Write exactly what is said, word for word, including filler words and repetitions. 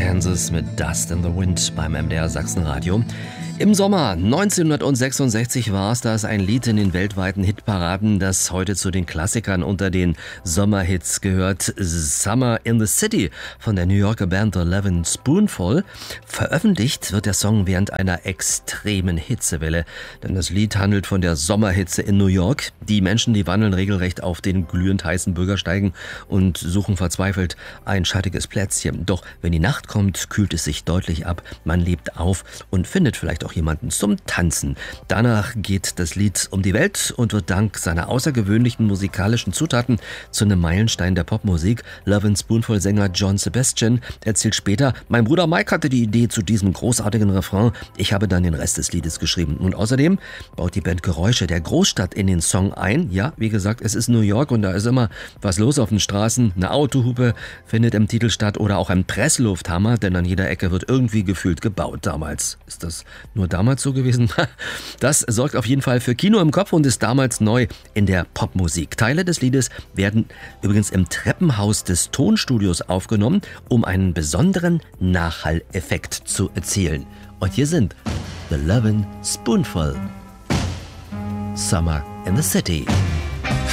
Kansas mit Dust in the Wind beim M D R Sachsenradio. Im Sommer neunzehnhundertsechsundsechzig war es das, ein Lied in den weltweiten Hitparaden, das heute zu den Klassikern unter den Sommerhits gehört. Summer in the City von der New Yorker Band The Lovin' Spoonful. Veröffentlicht wird der Song während einer extremen Hitzewelle, denn das Lied handelt von der Sommerhitze in New York. Die Menschen, die wandeln regelrecht auf den glühend heißen Bürgersteigen und suchen verzweifelt ein schattiges Plätzchen. Doch wenn die Nacht kommt, kühlt es sich deutlich ab, man lebt auf und findet vielleicht auch jemanden zum Tanzen. Danach geht das Lied um die Welt und wird dank seiner außergewöhnlichen musikalischen Zutaten zu einem Meilenstein der Popmusik. Lovin' Spoonful-Sänger John Sebastian erzählt später: Mein Bruder Mike hatte die Idee zu diesem großartigen Refrain. Ich habe dann den Rest des Liedes geschrieben. Und außerdem baut die Band Geräusche der Großstadt in den Song ein. Ja, wie gesagt, es ist New York und da ist immer was los auf den Straßen. Eine Autohupe findet im Titel statt oder auch ein Presslufthammer, denn an jeder Ecke wird irgendwie gefühlt gebaut. Damals ist das nur damals so gewesen. Das sorgt auf jeden Fall für Kino im Kopf und ist damals neu in der Popmusik. Teile des Liedes werden übrigens im Treppenhaus des Tonstudios aufgenommen, um einen besonderen Nachhalleffekt zu erzielen. Und hier sind The Lovin' Spoonful, Summer in the City.